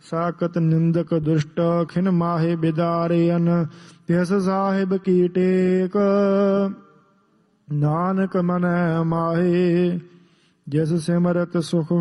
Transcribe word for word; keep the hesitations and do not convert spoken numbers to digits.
ਸਾਕਤ ਨਿੰਦਕ ਦੁਸ਼ਟ ਖਿਨ ਮਾਹੇ ਬਿਦਾਰਿਅਨ ਤਿਸ ਸਾਹਿਬ ਕੀ ਟੇਕ ਨਾਨਕ ਮਨੈ ਮਾਹੇ ਜਿਸ ਸਿਮਰਤ ਸੁਖ